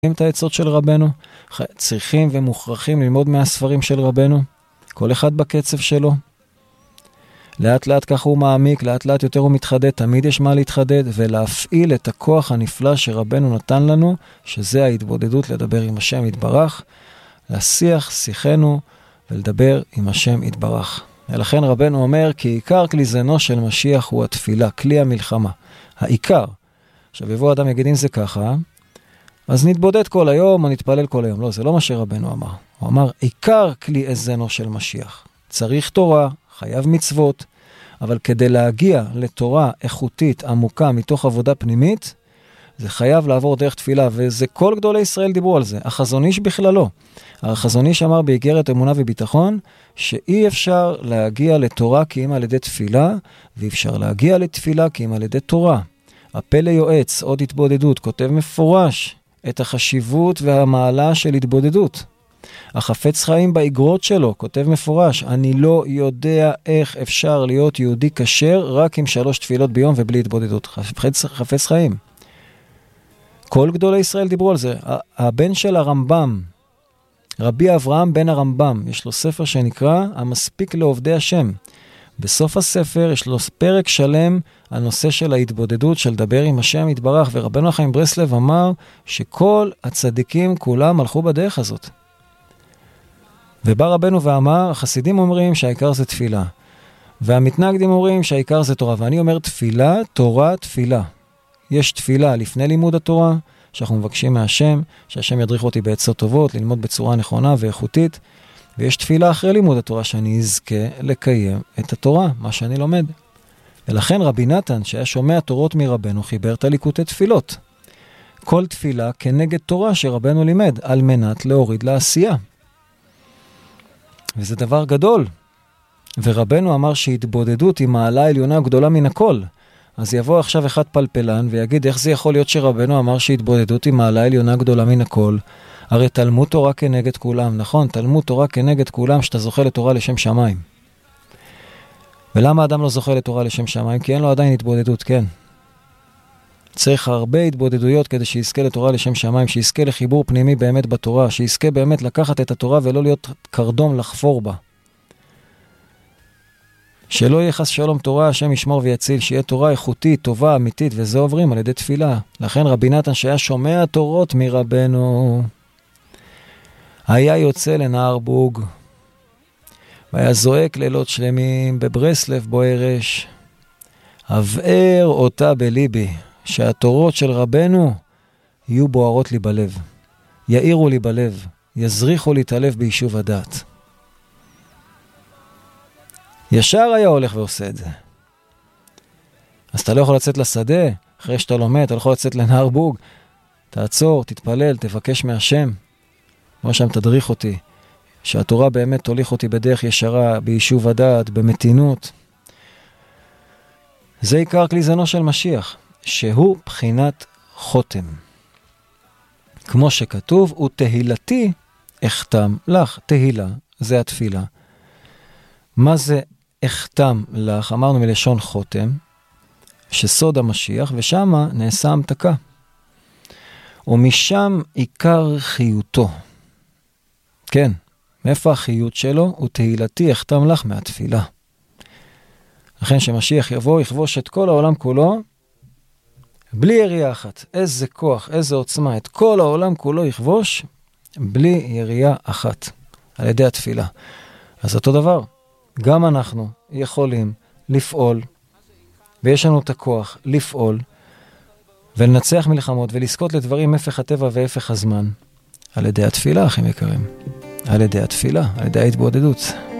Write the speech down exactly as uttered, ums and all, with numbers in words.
את העצות של רבנו, צריכים ומוכרחים ללמוד מהספרים של רבנו, כל אחד בקצב שלו. לאט לאט ככה הוא מעמיק, לאט לאט יותר הוא מתחדד, תמיד יש מה להתחדד, ולהפעיל את הכוח הנפלא שרבנו נתן לנו, שזה ההתבודדות לדבר עם השם יתברך, להשיח שיחנו ולדבר עם השם יתברך. ולכן רבנו אומר, כי עיקר כלי זנו של משיח הוא התפילה, כלי המלחמה. העיקר. עכשיו יבוא אדם יגיד אם זה ככה, אז נתבודד כל היום או נתפלל כל היום. לא, זה לא מה שרבנו אמר. הוא אמר, עיקר כלי זנו של משיח. צריך תורה, חייב מצוות, אבל כדי להגיע לתורה איכותית, עמוקה, מתוך עבודה פנימית, זה חייב לעבור דרך תפילה, וזה כל גדולי ישראל דיברו על זה. החזון איש בכללו. החזון איש אמר באיגרת אמונה וביטחון, שאי אפשר להגיע לתורה כי אם על ידי תפילה, ואי אפשר להגיע לתפילה כי אם על ידי תורה. הפלא יועץ, עוד התבודדות, כותב מפורש את החשיבות והמעלה של התבודדות. החפץ חיים באגרות שלו, כותב מפורש, אני לא יודע איך אפשר להיות יהודי כשר רק עם שלוש תפילות ביום ובלי התבודדות. חפץ, חפץ חיים. כל גדולי ישראל דיברו על זה. הבן של הרמב"ם, רבי אברהם בן הרמב"ם, יש לו ספר שנקרא המספיק לעובדי השם. בסוף הספר יש לו פרק שלם על נושא של ההתבודדות, של דבר עם השם יתברך, ורבנו החיים ברסלב אמר שכל הצדיקים כולם הלכו בדרך הזאת. ובא רבנו ואמר, החסידים אומרים שהעיקר זה תפילה, והמתנגדים אומרים שהעיקר זה תורה, ואני אומר תפילה, תורה, תפילה. יש תפילה לפני לימוד התורה, שאנחנו מבקשים מהשם, שהשם ידריך אותי בעצות טובות, ללמוד בצורה נכונה ואיכותית, ויש תפילה אחרי לימוד התורה, שאני אזכה לקיים את התורה, מה שאני לומד. ולכן רבי נתן, שהיה שומע תורות מרבנו, חיבר את הליקוטי תפילות. כל תפילה כנגד תורה שרבנו לימד, על מנת להוריד לעשייה. וזה דבר גדול. ורבנו אמר שהתבודדות היא מעלה עליונה גדולה מן הכל. אז יבוא עכשיו אחד פלפלן ויגיד איך זה יכול להיות שרבנו אמר שהתבודדות היא מעלה עליונה גדולה מן הכל. הרי תלמוד תורה כנגד כולם, נכון? תלמוד תורה כנגד כולם שאתה זוכה לתורה לשם שמיים. ולמה אדם לא זוכה לתורה לשם שמיים? כי אין לו עדיין התבודדות, כן. צריך הרבה התבודדויות כדי שיזכה לתורה לשם שמיים, שיזכה לחיבור פנימי באמת בתורה, שיזכה באמת לקחת את התורה ולא להיות קרדום לחפור בה. שלא יהיה חס שלום תורה, השם ישמור ויציל, שיהיה תורה איכותית, טובה, אמיתית, וזה עוברים על ידי תפילה. לכן רבי נתן שהיה שומע תורות מרבנו, היה יוצא לנהר בוג, והיה זועק לילות שלמים בברסלב בוערש, הבאר אותה בליבי, שהתורות של רבנו יהיו בוערות לי בלב, יאירו לי בלב, יזריחו לי את הלב ביישוב הדעת. ישר היה הולך ועושה את זה. אז אתה לא יכול לצאת לשדה, אחרי שאתה לומד, אתה לא יכול לצאת לנהר בוג, תעצור, תתפלל, תבקש מהשם, כמו שם תדריך אותי, שהתורה באמת תוליך אותי בדרך ישרה, ביישוב הדעת, במתינות. זה עיקר כלי זנו של משיח, שהוא בחינת חותם. כמו שכתוב, הוא תהילתי אחתם לך. תהילה, זה התפילה. מה זה אחתם לך? אמרנו מלשון חותם, שסוד המשיח, ושמה נעשה המתקה. ומשם עיקר חיותו. כן, מאיפה החיות שלו? הוא תהילתי אחתם לך מהתפילה. לכן שמשיח יבוא, יכבוש את כל העולם כולו, בלי ירייה אחת. איזה כוח, איזה עוצמה, את כל העולם כולו יכבוש, בלי ירייה אחת, על ידי התפילה. אז אותו דבר, גם אנחנו יכולים לפעול, ויש לנו את הכוח לפעול, ולנצח מלחמות, ולזכות לדברים הפך הטבע והפך הזמן, על ידי התפילה, אחים יקרים. על ידי התפילה, על ידי ההתבודדות.